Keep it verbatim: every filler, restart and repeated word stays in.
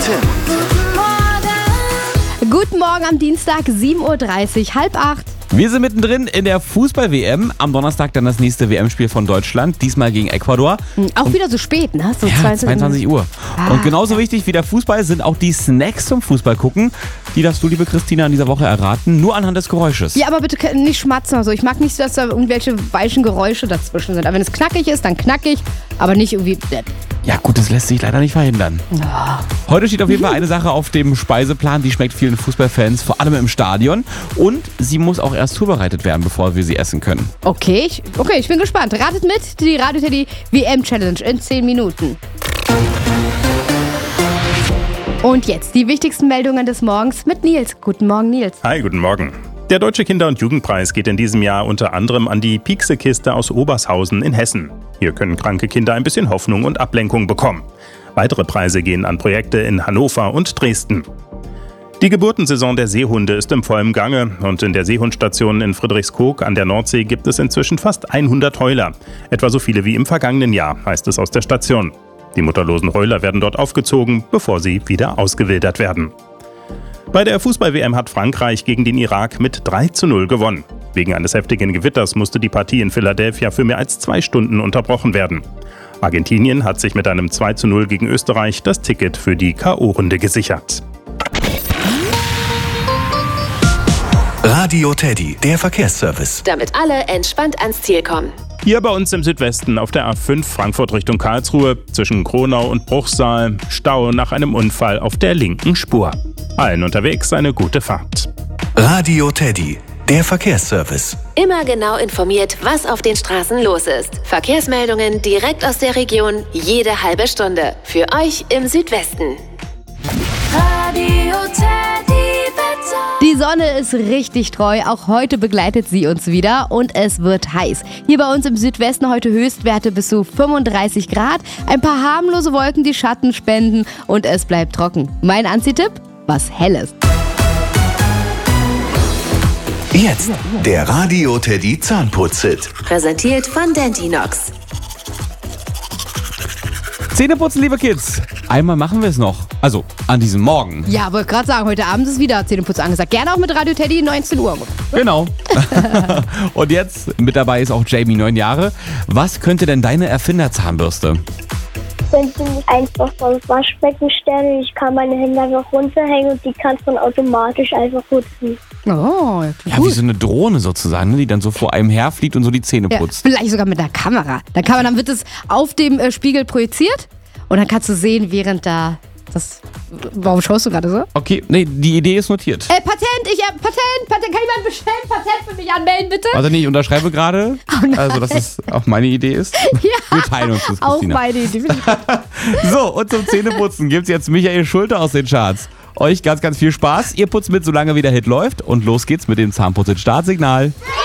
Tim. Guten Morgen am Dienstag, sieben Uhr dreißig, halb acht. Wir sind mittendrin in der Fußball-W M. Am Donnerstag dann das nächste W M-Spiel von Deutschland, diesmal gegen Ecuador. Auch Und wieder so spät, ne? So ja, zweiundzwanzig Uhr. Ah, und genauso wichtig wie der Fußball sind auch die Snacks zum Fußball gucken. Die darfst du, liebe Christina, in dieser Woche erraten, nur anhand des Geräusches. Ja, aber bitte nicht schmatzen oder so. Ich mag nicht, dass da irgendwelche weichen Geräusche dazwischen sind. Aber wenn es knackig ist, dann knackig, aber nicht irgendwie... Ja gut, das lässt sich leider nicht verhindern. Oh. Heute steht auf jeden Fall eine Sache auf dem Speiseplan, die schmeckt vielen Fußballfans, vor allem im Stadion. Und sie muss auch erst zubereitet werden, bevor wir sie essen können. Okay, ich, okay, ich bin gespannt. Ratet mit, die Radio Teddy W M-Challenge in zehn Minuten. Und jetzt die wichtigsten Meldungen des Morgens mit Nils. Guten Morgen, Nils. Hi, guten Morgen. Der Deutsche Kinder- und Jugendpreis geht in diesem Jahr unter anderem an die Piekse-Kiste aus Obershausen in Hessen. Hier können kranke Kinder ein bisschen Hoffnung und Ablenkung bekommen. Weitere Preise gehen an Projekte in Hannover und Dresden. Die Geburtensaison der Seehunde ist im vollen Gange und in der Seehundstation in Friedrichskoog an der Nordsee gibt es inzwischen fast hundert Heuler. Etwa so viele wie im vergangenen Jahr, heißt es aus der Station. Die mutterlosen Heuler werden dort aufgezogen, bevor sie wieder ausgewildert werden. Bei der Fußball-W M hat Frankreich gegen den Irak mit drei zu null gewonnen. Wegen eines heftigen Gewitters musste die Partie in Philadelphia für mehr als zwei Stunden unterbrochen werden. Argentinien hat sich mit einem zwei zu null gegen Österreich das Ticket für die K O-Runde gesichert. Radio Teddy, der Verkehrsservice. Damit alle entspannt ans Ziel kommen. Hier bei uns im Südwesten auf der A fünf Frankfurt Richtung Karlsruhe zwischen Kronau und Bruchsal Stau nach einem Unfall auf der linken Spur. Allen unterwegs eine gute Fahrt. Radio Teddy, der Verkehrsservice. Immer genau informiert, was auf den Straßen los ist. Verkehrsmeldungen direkt aus der Region, jede halbe Stunde. Für euch im Südwesten. Radio Teddy Wetter. Die Sonne ist richtig treu. Auch heute begleitet sie uns wieder und es wird heiß. Hier bei uns im Südwesten heute Höchstwerte bis zu fünfunddreißig Grad. Ein paar harmlose Wolken, die Schatten spenden und es bleibt trocken. Mein Anzitipp? Was Helles. Jetzt der Radio Teddy Zahnputz-Hit. Präsentiert von Dentinox. Zähneputzen, liebe Kids. Einmal machen wir es noch. Also, an diesem Morgen. Ja, wollte gerade sagen, heute Abend ist wieder Zähneputz angesagt. Gerne auch mit Radio Teddy, neunzehn Uhr. Genau. Und jetzt mit dabei ist auch Jamie, neun Jahre. Was könnte denn deine Erfinderzahnbürste? Wenn sie mich einfach vom Waschbecken stellen, ich kann meine Hände einfach runterhängen und die kann von automatisch einfach putzen. Oh, ja, gut. Wie so eine Drohne sozusagen, ne, die dann so vor einem herfliegt und so die Zähne putzt. Ja, vielleicht sogar mit einer Kamera. Dann kann man, dann wird es auf dem äh, Spiegel projiziert und dann kannst du sehen, während da das... Warum schaust du gerade so? Okay, nee, die Idee ist notiert. Äh, Patent, ich, äh, Patent, Patent, kann jemand bestellen? Patent für mich anmelden, bitte? Also nee, ich unterschreibe gerade, oh also dass es auch meine Idee ist. Ja, wir teilen uns das, Christina. Auch meine Idee. So, und zum Zähneputzen gibt's jetzt Michael Schulte aus den Charts. Euch ganz, ganz viel Spaß. Ihr putzt mit, solange wie der Hit läuft. Und los geht's mit dem Zahnputz-Startsignal.